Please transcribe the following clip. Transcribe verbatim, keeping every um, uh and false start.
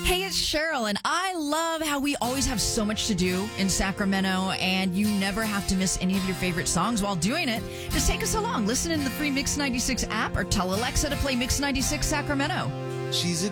Hey, it's Cheryl, and I love how we always have so much to do in Sacramento, and you never have to miss any of your favorite songs while doing it. Just take us along. Listen in the free Mix ninety-six app or tell Alexa to play Mix ninety-six Sacramento. She's a